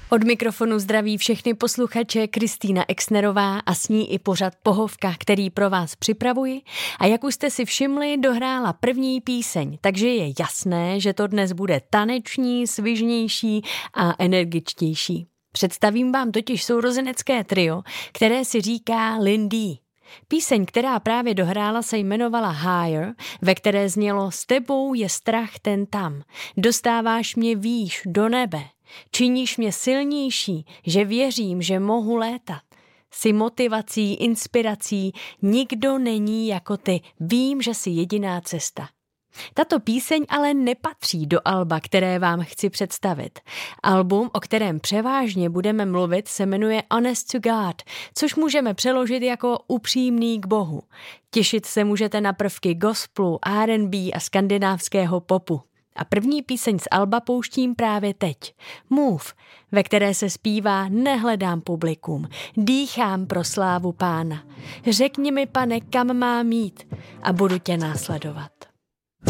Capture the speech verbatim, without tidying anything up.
Od mikrofonu zdraví všechny posluchače Kristýna Exnerová a s ní i pořad Pohovka, který pro vás připravuji. A jak už jste si všimli, dohrála první píseň, takže je jasné, že to dnes bude taneční, svižnější a energičtější. Představím vám totiž sourozenecké trio, které si říká Lindy. Píseň, která právě dohrála, se jmenovala Higher, ve které znělo S tebou je strach ten tam, dostáváš mě výš do nebe, činíš mě silnější, že věřím, že mohu létat. Jsi motivací, inspirací, nikdo není jako ty, vím, že jsi jediná cesta. Tato píseň ale nepatří do alba, které vám chci představit. Album, o kterém převážně budeme mluvit, se jmenuje Honest to God, což můžeme přeložit jako upřímný k Bohu. Těšit se můžete na prvky gospelu, R and B a skandinávského popu. A první píseň z alba pouštím právě teď. Move, ve které se zpívá Nehledám publikum, dýchám pro slávu Pána. Řekni mi, Pane, kam mám jít a budu tě následovat.